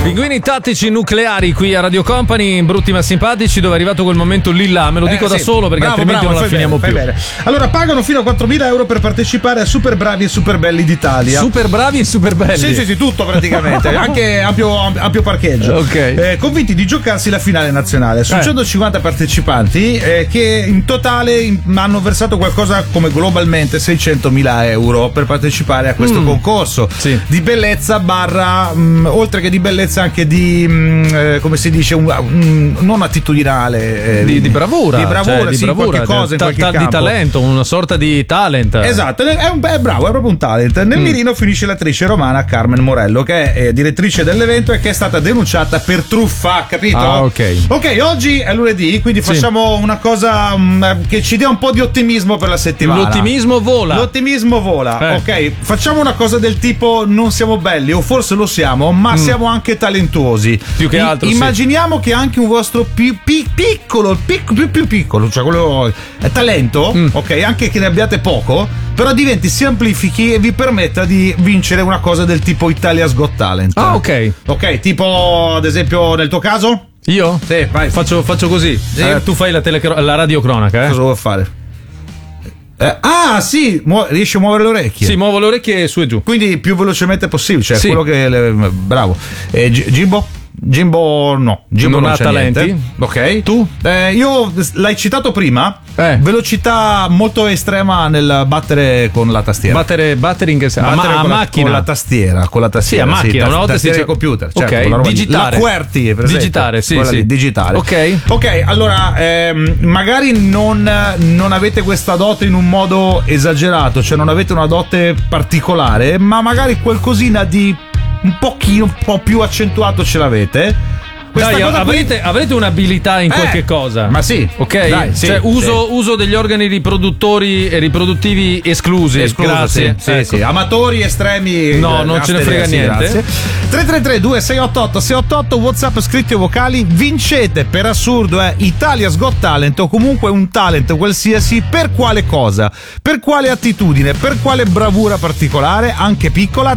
Pinguini tattici nucleari qui a Radio Company, brutti ma simpatici, dove è arrivato quel momento lì là, me lo dico da solo perché altrimenti non la finiamo più. Bene. Allora pagano fino a 4.000 euro per partecipare a Super Bravi e Super Belli d'Italia. Super bravi e super belli. Sì, tutto praticamente, anche ampio parcheggio. Ok. Convinti di giocarsi la finale nazionale. Sono 150 partecipanti che in totale hanno versato qualcosa come globalmente 600.000 euro per partecipare a questo concorso di bellezza oltre che di bellezza anche di come si dice non attitudinale di bravura, di bravura, di bravura, qualche cosa in qualche campo. Di talento, una sorta di talent. Esatto, è bravo, è proprio un talent. Nel mirino finisce l'attrice romana Carmen Morello, che è direttrice dell'evento e che è stata denunciata per truffa, capito? Ok, oggi è lunedì, quindi facciamo una cosa che ci dia un po' di ottimismo per la settimana. L'ottimismo vola. Ok, facciamo una cosa del tipo: non siamo belli, o forse lo siamo, ma siamo anche talentuosi. Più che altro immaginiamo che anche un vostro più piccolo, cioè quello è talento, ok, anche che ne abbiate poco, però si amplifichi e vi permetta di vincere una cosa del tipo Italia's Got Talent. Ok, tipo ad esempio nel tuo caso? Io? Sì, vai. Faccio così. Tu fai la radiocronaca, Cosa vuoi fare? Sì, riesci a muovere le orecchie? Sì, muovo le orecchie su e giù. Quindi più velocemente possibile, cioè quello che bravo. Jimbo non ha talenti. Niente. Ok. Tu? Io l'hai citato prima. Velocità molto estrema nel battere con la tastiera. Battere in che senso? A macchina. Con la tastiera. Sì, a macchina. Una volta si dice computer. Ok, certo, digitare. La QWERTY, per esempio. Digitare, sì. Digitale. Ok, allora magari non avete questa dote in un modo esagerato, cioè non avete una dote particolare, ma magari qualcosina di un po' più accentuato ce l'avete. Dai, avrete un'abilità in qualche cosa. Ma sì. Ok. Dai, cioè, uso degli organi riproduttori e riproduttivi esclusi. Grazie. Sì. Amatori estremi. No, non ce ne frega niente. 333-2688-688 WhatsApp scritti o vocali. Vincete per assurdo Italia's Got Talent, o comunque un talent qualsiasi. Per quale cosa? Per quale attitudine? Per quale bravura particolare, anche piccola?